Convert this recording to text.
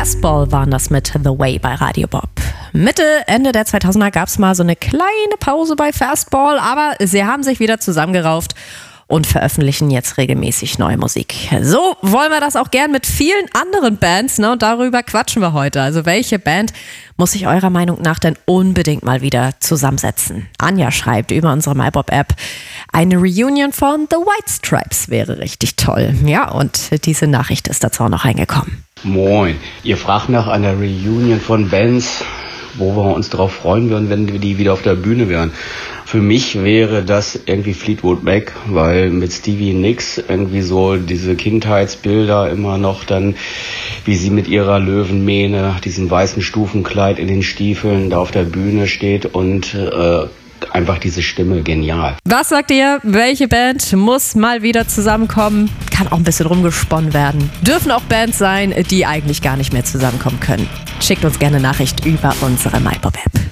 Fastball waren das mit The Way bei Radio Bob. Mitte, Ende der 2000er gab es mal so eine kleine Pause bei Fastball, aber sie haben sich wieder zusammengerauft und veröffentlichen jetzt regelmäßig neue Musik. So wollen wir das auch gern mit vielen anderen Bands, und darüber quatschen wir heute. Also welche Band muss sich eurer Meinung nach denn unbedingt mal wieder zusammensetzen? Anja schreibt über unsere MyBob-App, eine Reunion von The White Stripes wäre richtig toll. Ja, und diese Nachricht ist dazu auch noch reingekommen. Moin, ihr fragt nach einer Reunion von Bands, wo wir uns darauf freuen würden, wenn wir die wieder auf der Bühne wären. Für mich wäre das irgendwie Fleetwood Mac, weil mit Stevie Nicks irgendwie so diese Kindheitsbilder immer noch dann, wie sie mit ihrer Löwenmähne, diesem weißen Stufenkleid in den Stiefeln da auf der Bühne steht und einfach diese Stimme, genial. Was sagt ihr? Welche Band muss mal wieder zusammenkommen? Kann auch ein bisschen rumgesponnen werden. Dürfen auch Bands sein, die eigentlich gar nicht mehr zusammenkommen können. Schickt uns gerne eine Nachricht über unsere MyBob-App.